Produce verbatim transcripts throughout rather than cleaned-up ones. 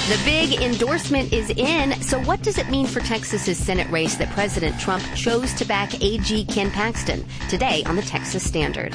The big endorsement is in, so what does it mean for Texas's Senate race that President Trump chose to back A G Ken Paxton? Today on the Texas Standard.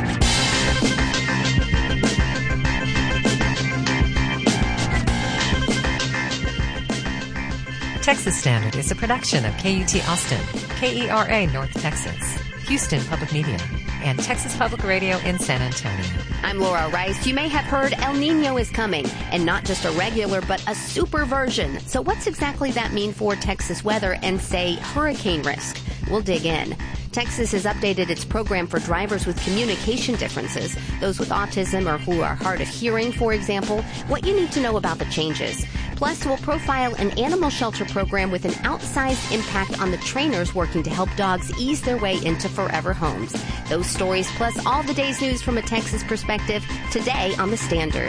Texas Standard is a production of K U T Austin, K E R A North Texas, Houston Public Media, and Texas Public Radio in San Antonio. I'm Laura Rice. You may have heard El Nino is coming, and not just a regular, but a super version. So what's exactly that mean for Texas weather and, say, hurricane risk? We'll dig in. Texas has updated its program for drivers with communication differences, those with autism or who are hard of hearing, for example, what you need to know about the changes. Plus, we'll profile an animal shelter program with an outsized impact on the trainers working to help dogs ease their way into forever homes. Those stories, plus all the day's news from a Texas perspective, today on The Standard.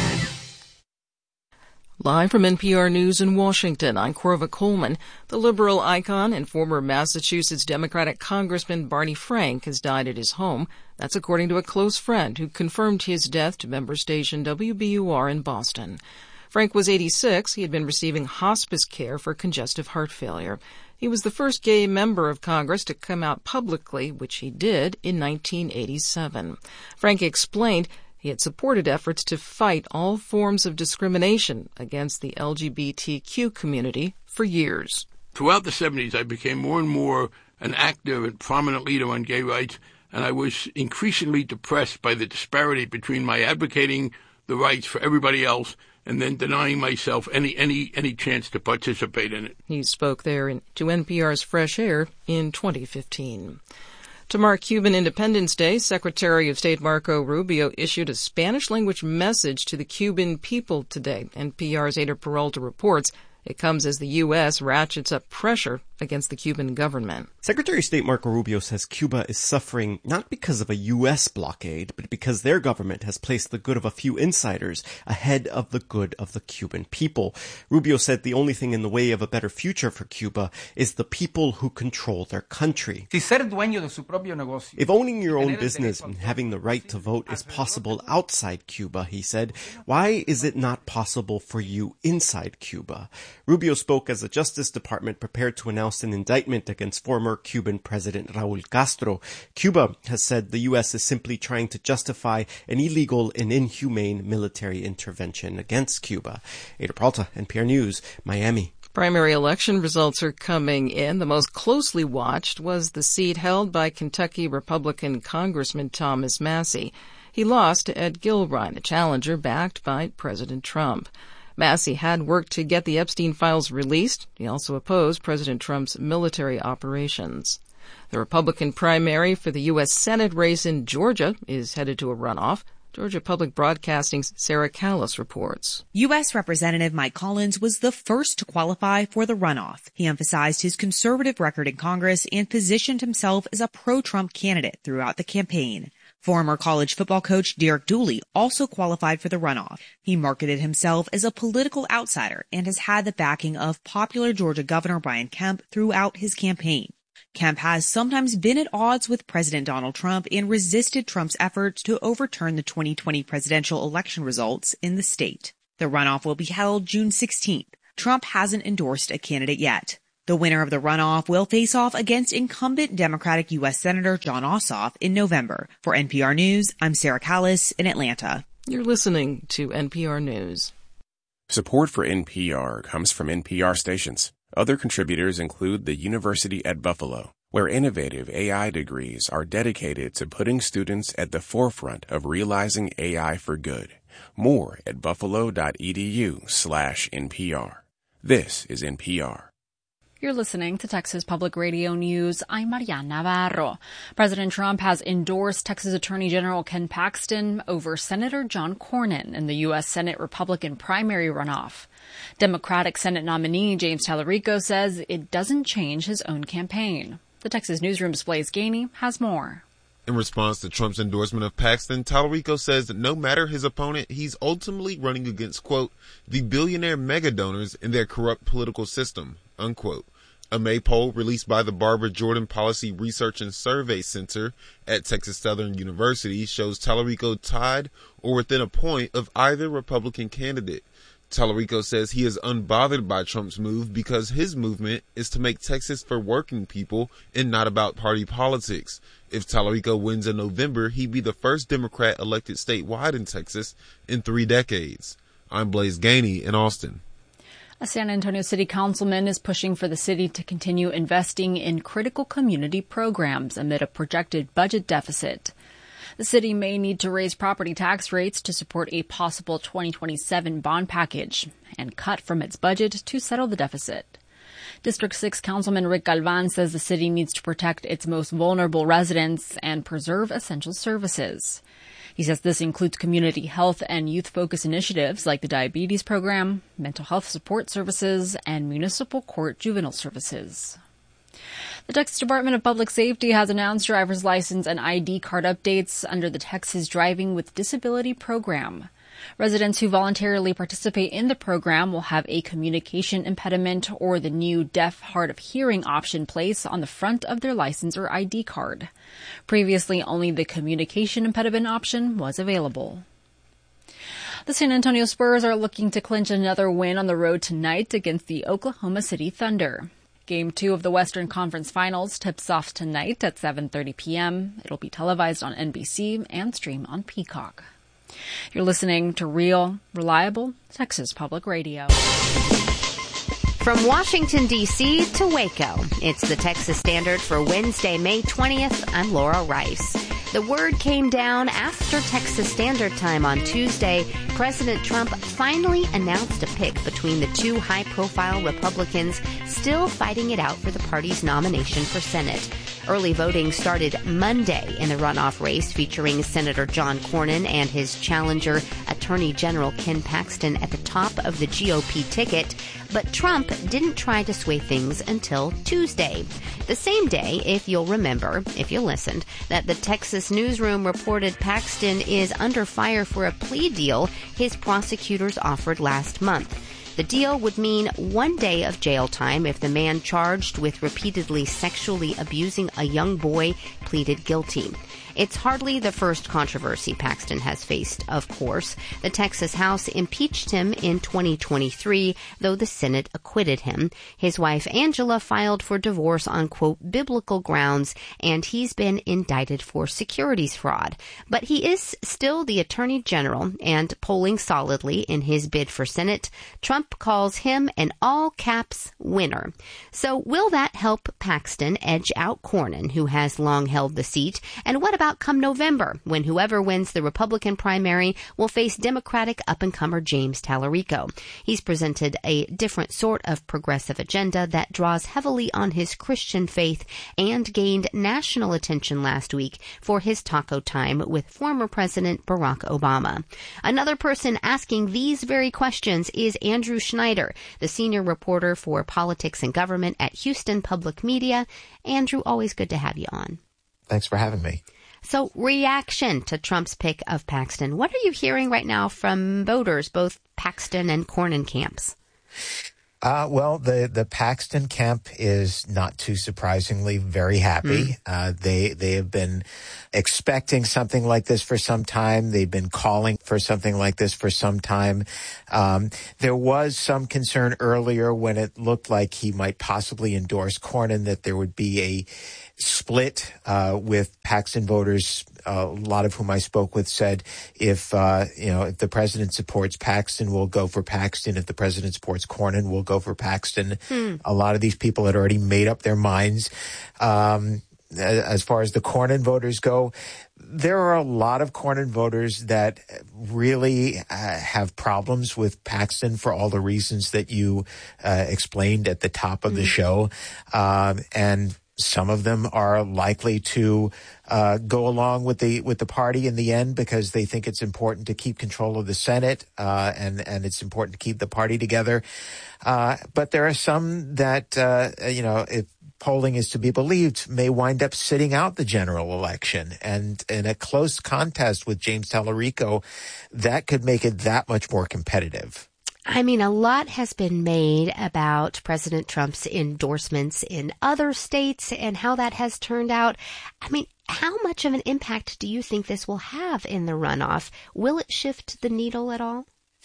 Live from N P R News in Washington, I'm Corva Coleman. The liberal icon and former Massachusetts Democratic Congressman Barney Frank has died at his home. That's according to a close friend who confirmed his death to member station W B U R in Boston. Frank was eighty-six. He had been receiving hospice care for congestive heart failure. He was the first gay member of Congress to come out publicly, which he did in nineteen eighty-seven. Frank explained he had supported efforts to fight all forms of discrimination against the L G B T Q community for years. Throughout the seventies, I became more and more an active and prominent leader on gay rights, and I was increasingly depressed by the disparity between my advocating the rights for everybody else and then denying myself any any any chance to participate in it. He spoke there in, to N P R's Fresh Air in twenty fifteen. To mark Cuban Independence Day, Secretary of State Marco Rubio issued a Spanish-language message to the Cuban people today. N P R's Ada Peralta reports it comes as the U S ratchets up pressure against the Cuban government. Secretary of State Marco Rubio says Cuba is suffering not because of a U S blockade, but because their government has placed the good of a few insiders ahead of the good of the Cuban people. Rubio said the only thing in the way of a better future for Cuba is the people who control their country. If owning your own business and having the right to vote is possible outside Cuba, he said, why is it not possible for you inside Cuba? Rubio spoke as the Justice Department prepared to announce an indictment against former Cuban President Raul Castro. Cuba has said the U S is simply trying to justify an illegal and inhumane military intervention against Cuba. Ada Peralta, N P R News, Miami. Primary election results are coming in. The most closely watched was the seat held by Kentucky Republican Congressman Thomas Massie. He lost to Ed Gilbride, a challenger backed by President Trump. Massie had worked to get the Epstein files released. He also opposed President Trump's military operations. The Republican primary for the U S Senate race in Georgia is headed to a runoff. Georgia Public Broadcasting's Sarah Callis reports. U S Representative Mike Collins was the first to qualify for the runoff. He emphasized his conservative record in Congress and positioned himself as a pro-Trump candidate throughout the campaign. Former college football coach Derek Dooley also qualified for the runoff. He marketed himself as a political outsider and has had the backing of popular Georgia Governor Brian Kemp throughout his campaign. Kemp has sometimes been at odds with President Donald Trump and resisted Trump's efforts to overturn the twenty twenty presidential election results in the state. The runoff will be held June sixteenth. Trump hasn't endorsed a candidate yet. The winner of the runoff will face off against incumbent Democratic U S Senator Jon Ossoff in November. For N P R News, I'm Sarah Callis in Atlanta. You're listening to N P R News. Support for N P R comes from N P R stations. Other contributors include the University at Buffalo, where innovative A I degrees are dedicated to putting students at the forefront of realizing A I for good. More at buffalo.edu slash NPR. This is N P R. You're listening to Texas Public Radio News. I'm Mariana Navarro. President Trump has endorsed Texas Attorney General Ken Paxton over Senator John Cornyn in the U S Senate Republican primary runoff. Democratic Senate nominee James Tallarico says it doesn't change his own campaign. The Texas Newsroom's Blaise Gainey has more. In response to Trump's endorsement of Paxton, Tallarico says that no matter his opponent, he's ultimately running against, quote, the billionaire mega donors in their corrupt political system, unquote. A May poll released by the Barbara Jordan Policy Research and Survey Center at Texas Southern University shows Tallarico tied or within a point of either Republican candidate. Tallarico says he is unbothered by Trump's move because his movement is to make Texas for working people and not about party politics. If Tallarico wins in November, he'd be the first Democrat elected statewide in Texas in three decades. I'm Blaise Gainey in Austin. A San Antonio City Councilman is pushing for the city to continue investing in critical community programs amid a projected budget deficit. The city may need to raise property tax rates to support a possible twenty twenty-seven bond package and cut from its budget to settle the deficit. District six Councilman Rick Galvan says the city needs to protect its most vulnerable residents and preserve essential services. He says this includes community health and youth-focused initiatives like the diabetes program, mental health support services, and municipal court juvenile services. The Texas Department of Public Safety has announced driver's license and I D card updates under the Texas Driving with Disability program. Residents who voluntarily participate in the program will have a communication impediment or the new deaf, hard of hearing option placed on the front of their license or I D card. Previously, only the communication impediment option was available. The San Antonio Spurs are looking to clinch another win on the road tonight against the Oklahoma City Thunder. Game two of the Western Conference Finals tips off tonight at seven thirty p.m. It'll be televised on N B C and stream on Peacock. You're listening to Real, Reliable Texas Public Radio. From Washington, D C to Waco, it's the Texas Standard for Wednesday, May twentieth. I'm Laura Rice. The word came down after Texas Standard Time on Tuesday. President Trump finally announced a pick between the two high-profile Republicans still fighting it out for the party's nomination for Senate. Early voting started Monday in the runoff race featuring Senator John Cornyn and his challenger, Attorney General Ken Paxton, at the top of the G O P ticket. But Trump didn't try to sway things until Tuesday. The same day, if you'll remember, if you listened, that the Texas newsroom reported Paxton is under fire for a plea deal his prosecutors offered last month. The deal would mean one day of jail time if the man charged with repeatedly sexually abusing a young boy pleaded guilty. It's hardly the first controversy Paxton has faced, of course. The Texas House impeached him in twenty twenty-three, though the Senate acquitted him. His wife, Angela, filed for divorce on, quote, biblical grounds, and he's been indicted for securities fraud. But he is still the Attorney General and polling solidly in his bid for Senate. Trump calls him an all-caps winner. So will that help Paxton edge out Cornyn, who has long held the seat? And what about come November, when whoever wins the Republican primary will face Democratic up-and-comer James Tallarico? He's presented a different sort of progressive agenda that draws heavily on his Christian faith and gained national attention last week for his taco time with former President Barack Obama. Another person asking these very questions is Andrew Schneider, the senior reporter for politics and government at Houston Public Media. Andrew, always good to have you on. Thanks for having me. So, reaction to Trump's pick of Paxton. What are you hearing right now from voters, both Paxton and Cornyn camps? Uh, well, the, the Paxton camp is not too surprisingly very happy. Mm. Uh, they, they have been expecting something like this for some time. They've been calling for something like this for some time. Um, there was some concern earlier when it looked like he might possibly endorse Cornyn that there would be a split, uh, with Paxton voters. Uh, a lot of whom I spoke with said if, uh, you know, if the president supports Paxton, we'll go for Paxton. If the president supports Cornyn, we'll go for Paxton. Hmm. A lot of these people had already made up their minds. Um, as far as the Cornyn voters go, there are a lot of Cornyn voters that really uh, have problems with Paxton for all the reasons that you uh, explained at the top of hmm. the show. Um, and some of them are likely to uh go along with the with the party in the end because they think it's important to keep control of the Senate uh and and it's important to keep the party together. Uh but there are some that uh you know, if polling is to be believed, may wind up sitting out the general election. And in a close contest with James Tallarico, that could make it that much more competitive. I mean, a lot has been made about President Trump's endorsements in other states and how that has turned out. I mean, how much of an impact do you think this will have in the runoff? Will it shift the needle at all?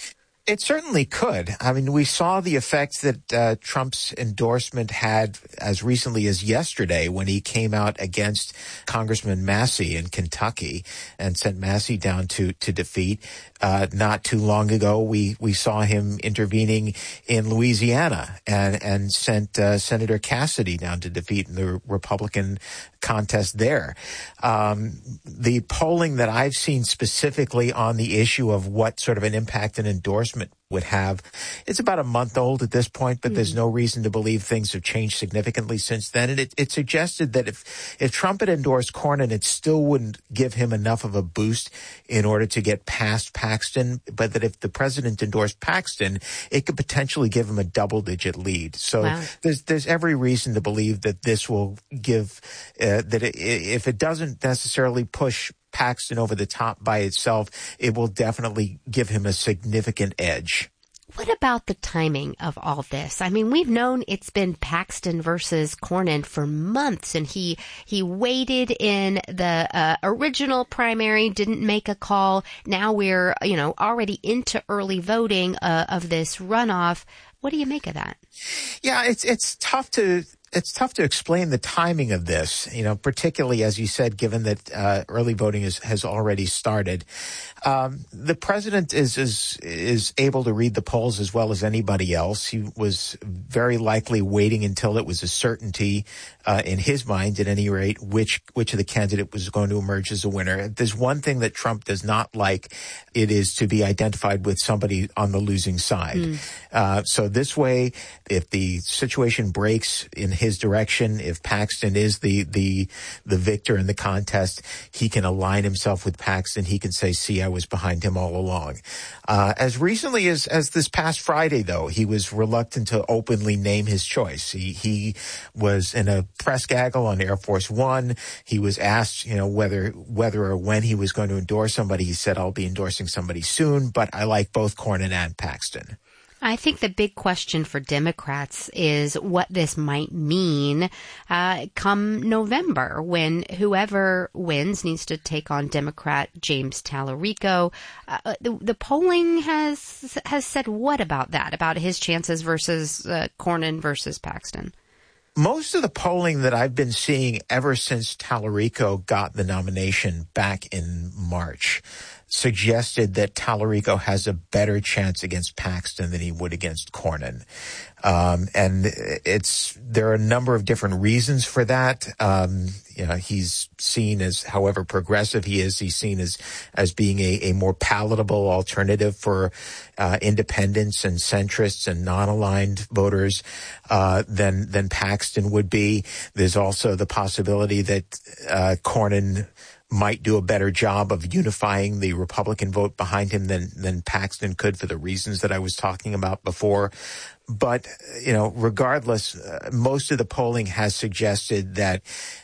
It certainly could. I mean, we saw the effect that uh, Trump's endorsement had as recently as yesterday when he came out against Congressman Massey in Kentucky and sent Massey down to, to defeat. Uh, not too long ago, we, we saw him intervening in Louisiana and, and sent uh, Senator Cassidy down to defeat in the Republican contest there. Um, the polling that I've seen specifically on the issue of what sort of an impact an endorsement would have, it's about a month old at this point, but mm. there's no reason to believe things have changed significantly since then. And it, it suggested that if, if Trump had endorsed Cornyn, it still wouldn't give him enough of a boost in order to get past Paxton, but that if the president endorsed Paxton, it could potentially give him a double-digit lead. So wow. there's there's every reason to believe that this will give, uh, that it, if it doesn't necessarily push Paxton over the top by itself, it will definitely give him a significant edge. What about the timing of all this? I mean, we've known it's been Paxton versus Cornyn for months, and he he waited in the uh, original primary, didn't make a call. Now we're, you know, already into early voting uh, of this runoff. What do you make of that? Yeah, it's it's tough to it's tough to explain the timing of this, you know, particularly, as you said, given that uh, early voting is, has already started. Um, the president is, is, is able to read the polls as well as anybody else. He was very likely waiting until it was a certainty, uh, in his mind, at any rate, which, which of the candidate was going to emerge as a winner. There's one thing that Trump does not like. It is to be identified with somebody on the losing side. Mm. Uh, so this way, if the situation breaks in his direction, if Paxton is the, the, the victor in the contest, he can align himself with Paxton. He can say, see, I was behind him all along. Uh, as recently as, as this past Friday, though, he was reluctant to openly name his choice. He, he was in a press gaggle on Air Force One. He was asked, you know, whether, whether or when he was going to endorse somebody. He said, I'll be endorsing somebody soon, but I like both Cornyn and Paxton. I think the big question for Democrats is what this might mean uh, come November, when whoever wins needs to take on Democrat James Tallarico. Uh, the, the polling has has said what about that, about his chances versus uh, Cornyn versus Paxton? Most of the polling that I've been seeing ever since Tallarico got the nomination back in March suggested that Tallarico has a better chance against Paxton than he would against Cornyn. Um, and it's, there are a number of different reasons for that. Um, you know, he's seen as, however progressive he is, he's seen as, as being a, a more palatable alternative for, uh, independents and centrists and non-aligned voters, uh, than, than Paxton would be. There's also the possibility that, uh, Cornyn might do a better job of unifying the Republican vote behind him than, than Paxton could, for the reasons that I was talking about before. But, you know, regardless, uh, most of the polling has suggested that,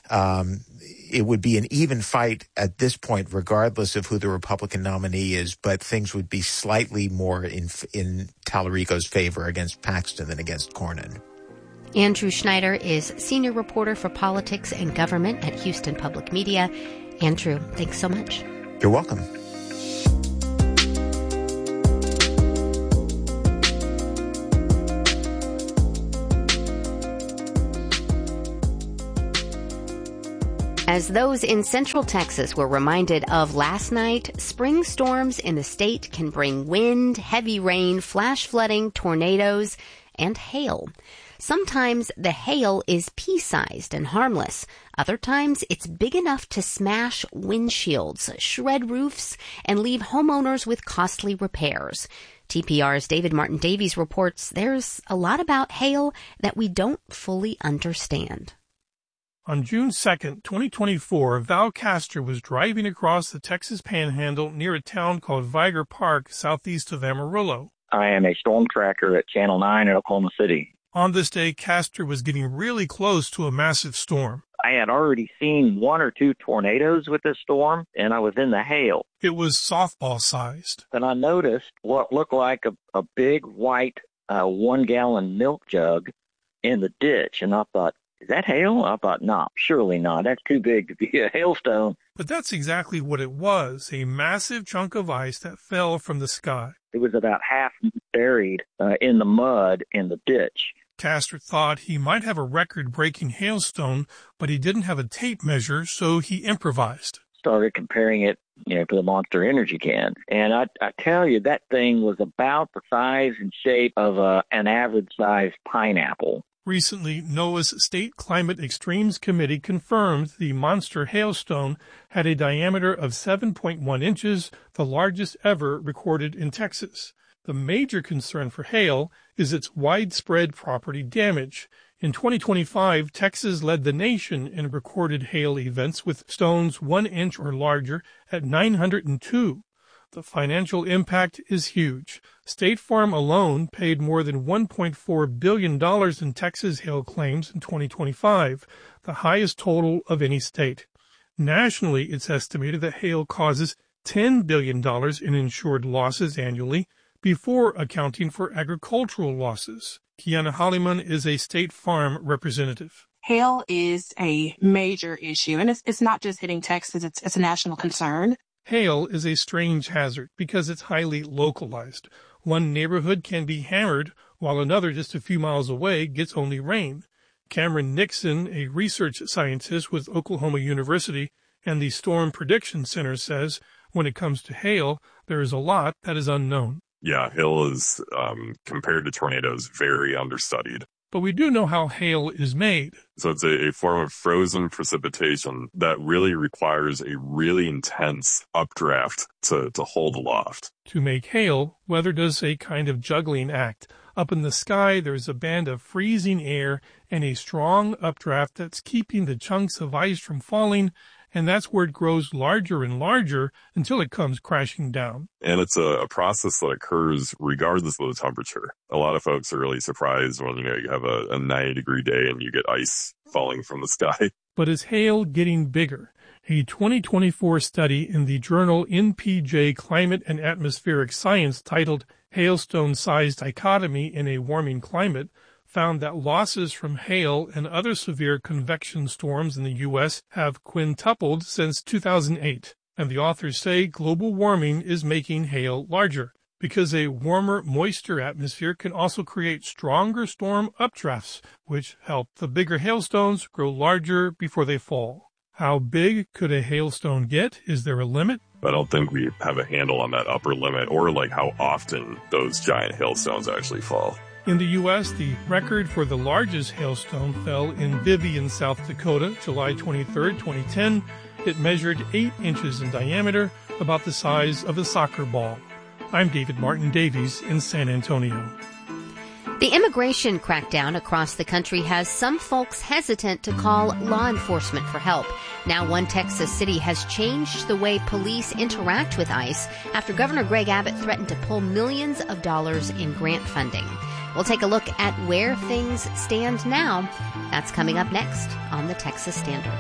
um, it would be an even fight at this point, regardless of who the Republican nominee is, but things would be slightly more in, in Tallarico's favor against Paxton than against Cornyn. Andrew Schneider is senior reporter for politics and government at Houston Public Media. Andrew, thanks so much. You're welcome. As those in Central Texas were reminded of last night, spring storms in the state can bring wind, heavy rain, flash flooding, tornadoes, and hail. Sometimes the hail is pea-sized and harmless. Other times it's big enough to smash windshields, shred roofs, and leave homeowners with costly repairs. T P R's David Martin Davies reports there's a lot about hail that we don't fully understand. On June second, twenty twenty-four, Val Castor was driving across the Texas Panhandle near a town called Viger Park, southeast of Amarillo. I am a storm tracker at Channel nine in Oklahoma City. On this day, Castor was getting really close to a massive storm. I had already seen one or two tornadoes with this storm, and I was in the hail. It was softball-sized. Then I noticed what looked like a, a big white uh, one-gallon milk jug in the ditch, and I thought, is that hail? I thought, no, surely not. That's too big to be a hailstone. But that's exactly what it was, a massive chunk of ice that fell from the sky. It was about half buried uh, in the mud in the ditch. Castor thought he might have a record-breaking hailstone, but he didn't have a tape measure, so he improvised. Started comparing it, you know, to the Monster Energy can. And I, I tell you, that thing was about the size and shape of a, an average-sized pineapple. Recently, NOAA's State Climate Extremes Committee confirmed the monster hailstone had a diameter of seven point one inches, the largest ever recorded in Texas. The major concern for hail is its widespread property damage. In twenty twenty-five, Texas led the nation in recorded hail events with stones one inch or larger at nine hundred two. The financial impact is huge. State Farm alone paid more than one point four billion dollars in Texas hail claims in twenty twenty-five, the highest total of any state. Nationally, it's estimated that hail causes ten billion dollars in insured losses annually, before accounting for agricultural losses. Kiana Holliman is a State Farm representative. Hail is a major issue, and it's, it's not just hitting Texas, it's, it's a national concern. Hail is a strange hazard because it's highly localized. One neighborhood can be hammered, while another just a few miles away gets only rain. Cameron Nixon, a research scientist with Oklahoma University and the Storm Prediction Center, says when it comes to hail, there is a lot that is unknown. Yeah, hail is, um, compared to tornadoes, very understudied. But we do know how hail is made. So it's a, a form of frozen precipitation that really requires a really intense updraft to, to hold aloft. To make hail, weather does a kind of juggling act. Up in the sky, there's a band of freezing air and a strong updraft that's keeping the chunks of ice from falling, and that's where it grows larger and larger until it comes crashing down. And it's a, a process that occurs regardless of the temperature. A lot of folks are really surprised when, you know, you have a, a ninety degree day and you get ice falling from the sky. But is hail getting bigger? A twenty twenty-four study in the journal N P J Climate and Atmospheric Science titled Hailstone Size Dichotomy in a Warming Climate found that losses from hail and other severe convection storms in the U S have quintupled since two thousand eight. And the authors say global warming is making hail larger, because a warmer, moister atmosphere can also create stronger storm updrafts, which help the bigger hailstones grow larger before they fall. How big could a hailstone get? Is there a limit? I don't think we have a handle on that upper limit or like how often those giant hailstones actually fall. In the U S, the record for the largest hailstone fell in Vivian, South Dakota, July twenty-third, twenty ten. It measured eight inches in diameter, about the size of a soccer ball. I'm David Martin Davies in San Antonio. The immigration crackdown across the country has some folks hesitant to call law enforcement for help. Now one Texas city has changed the way police interact with ICE after Governor Greg Abbott threatened to pull millions of dollars in grant funding. We'll take a look at where things stand now. That's coming up next on the Texas Standard.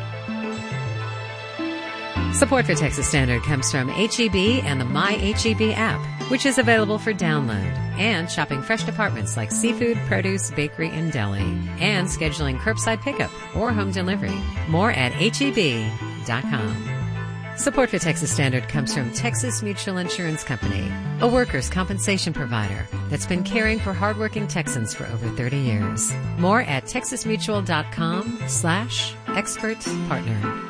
Support for Texas Standard comes from H E B and the My H E B app, which is available for download, and shopping fresh departments like seafood, produce, bakery, and deli, and scheduling curbside pickup or home delivery. More at H E B dot com. Support for Texas Standard comes from Texas Mutual Insurance Company, a workers' compensation provider that's been caring for hardworking Texans for over thirty years. More at texas mutual dot com slash expert partner.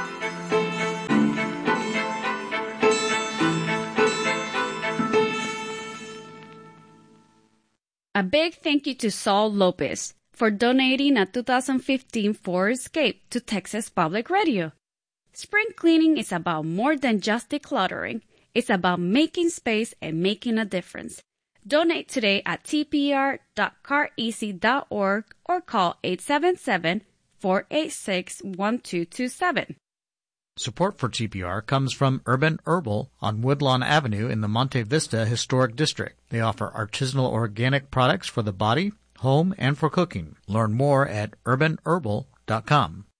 A big thank you to Saul Lopez for donating a two thousand fifteen Ford Escape to Texas Public Radio. Spring cleaning is about more than just decluttering. It's about making space and making a difference. Donate today at t p r dot car easy dot org or call eight seven seven, four eight six, one two two seven. Support for T P R comes from Urban Herbal on Woodlawn Avenue in the Monte Vista Historic District. They offer artisanal organic products for the body, home, and for cooking. Learn more at urban herbal dot com.